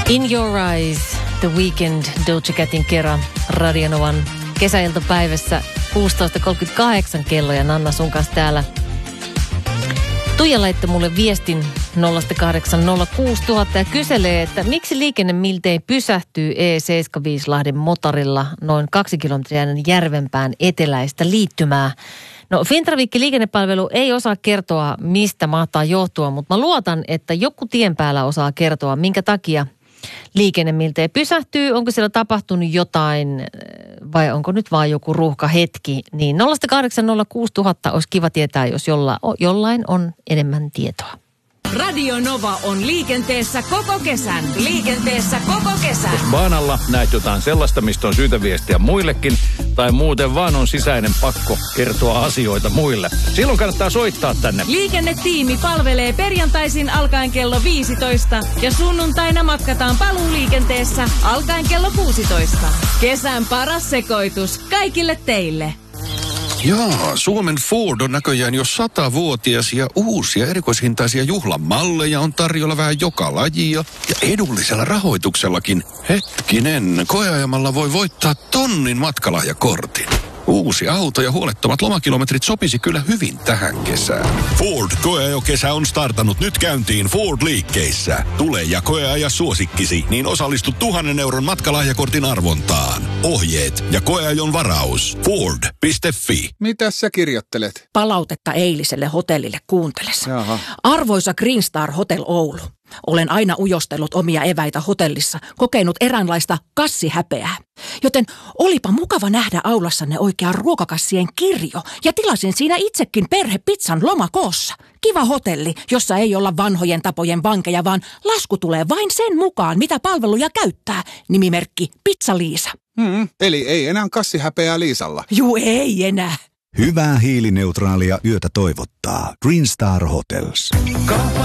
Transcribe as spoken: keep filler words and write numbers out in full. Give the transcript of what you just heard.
In Your Eyes, The Weeknd, Doja Catin kera, Radio Novan kesäiltapäivässä kuusitoista kolmekymmentäkahdeksan kello ja Nanna sun kanssa täällä. Tuija laittoi mulle viestin nolla kahdeksan nolla kuusi nolla nolla nolla ja kyselee, että miksi liikenne miltei pysähtyy E seitsemänkymmentäviisi Lahden motorilla noin kaksi kilometriä Järvenpään eteläistä liittymää. No Fintravikki liikennepalvelu ei osaa kertoa, mistä mahtaa johtua, mutta mä luotan, että joku tien päällä osaa kertoa, minkä takia liikenne miltei pysähtyy. Onko siellä tapahtunut jotain vai onko nyt vaan joku ruuhka hetki? Niin nolla kahdeksan nolla kuusi nolla nolla nolla olisi kiva tietää, jos jolla, jollain on enemmän tietoa. Radio Nova on liikenteessä koko kesän. Liikenteessä koko kesän. Jos baanalla näet jotain sellaista, mistä on syytä viestiä muillekin, tai muuten vaan on sisäinen pakko kertoa asioita muille, silloin kannattaa soittaa tänne. Liikennetiimi palvelee perjantaisin alkaen kello viisitoista ja sunnuntaina matkataan paluuliikenteessä alkaen kello kuusitoista. Kesän paras sekoitus kaikille teille. Jaa, Suomen Ford on näköjään jo satavuotias ja uusia erikoishintaisia juhlamalleja on tarjolla vähän joka lajia. Ja edullisella rahoituksellakin. Hetkinen, koeajamalla voi voittaa tonnin matkalahjakortin. Uusi auto ja huolettomat lomakilometrit sopisi kyllä hyvin tähän kesään. Ford koeajokesä on startannut nyt käyntiin Ford-liikkeissä. Tule ja koeaja suosikkisi, niin osallistu tuhannen euron matkalahjakortin arvontaan. Ohjeet ja koeajon varaus. Ford piste fi. Mitä sä kirjoittelet? Palautetta eiliselle hotellille kuunteles. Jaha. Arvoisa Green Star Hotel Oulu. Olen aina ujostellut omia eväitä hotellissa, kokenut eräänlaista kassihäpeää. Joten olipa mukava nähdä aulassanne oikea ruokakassien kirjo ja tilasin siinä itsekin perhepizzan lomakoossa. Kiva hotelli, jossa ei olla vanhojen tapojen vankeja, vaan lasku tulee vain sen mukaan, mitä palveluja käyttää. Nimimerkki Pizza Liisa. Hmm, eli ei enää kassihäpeää Liisalla. Juu, ei enää. Hyvää hiilineutraalia yötä toivottaa Green Star Hotels.